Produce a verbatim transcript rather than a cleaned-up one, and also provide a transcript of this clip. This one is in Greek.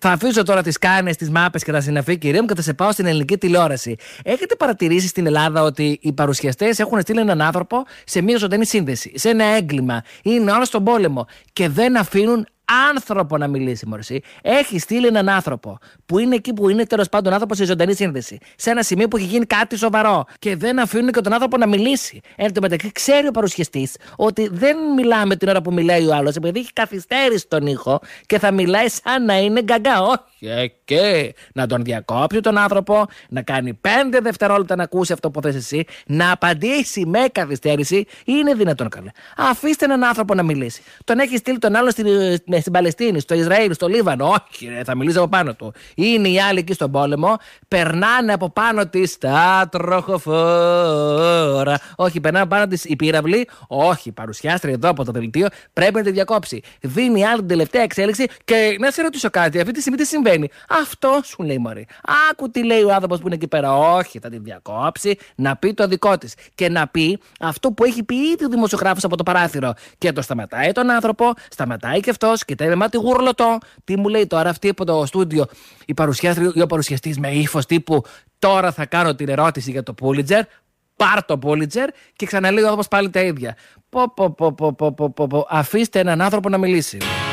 Θα αφήσω τώρα τις κάνες, τις μάπες και τα συναφή, κυρία μου, και θα σε πάω στην ελληνική τηλεόραση. Έχετε παρατηρήσει στην Ελλάδα ότι οι παρουσιαστές έχουν στείλει έναν άνθρωπο σε μια ζωντανή σύνδεση, σε ένα έγκλημα, είναι όλο στον πόλεμο και δεν αφήνουν άνθρωπο να μιλήσει, μωρσή. Έχει στείλει έναν άνθρωπο που είναι εκεί που είναι, τέλος πάντων, άνθρωπο σε ζωντανή σύνδεση. Σε ένα σημείο που έχει γίνει κάτι σοβαρό. Και δεν αφήνουν και τον άνθρωπο να μιλήσει. Εν τω μεταξύ, ξέρει ο παρουσιαστής ότι δεν μιλάμε την ώρα που μιλάει ο άλλος, επειδή έχει καθυστέρηση τον ήχο και θα μιλάει σαν να είναι γκαγκά. Όχι, και να τον διακόψει τον άνθρωπο, να κάνει πέντε δευτερόλεπτα να ακούσει αυτό που θες εσύ, να απαντήσει με καθυστέρηση. Είναι δυνατόν, καλέ? Αφήστε έναν άνθρωπο να μιλήσει. Τον έχει στείλει τον άλλο στην. Στην Παλαιστίνη, στο Ισραήλ, στο Λίβανο. Όχι, ρε, θα μιλήσω από πάνω του. Είναι οι άλλοι εκεί στον πόλεμο, περνάνε από πάνω τη τα τροχοφόρα. Όχι, περνάνε από πάνω τη η πύραυλη. Όχι, παρουσιάστρια εδώ από το δελτίο, πρέπει να τη διακόψει. Δίνει άλλη την τελευταία εξέλιξη και να σε ρωτήσω κάτι, αυτή τη στιγμή τι συμβαίνει? Αυτό σου λέει, μωρή. Άκου τι λέει ο άνθρωπος που είναι εκεί πέρα. Όχι, θα τη διακόψει, να πει το δικό τη. Και να πει αυτό που έχει πει ήδη ο δημοσιογράφος από το παράθυρο. Και το σταματάει τον άνθρωπο, σταματάει και αυτό. Κοιτάει με μάτι γουρλωτό. Τι μου λέει τώρα αυτή από το στούντιο η παρουσιάστρια ή ο παρουσιαστής με ύφος τύπου τώρα θα κάνω την ερώτηση για το Πούλιτζερ. Πάρ το Πούλιτζερ και ξαναλέει ο άνθρωπος πάλι τα ίδια. Πω, πω, πω, πω, πω, πω, πω. Αφήστε έναν άνθρωπο να μιλήσει.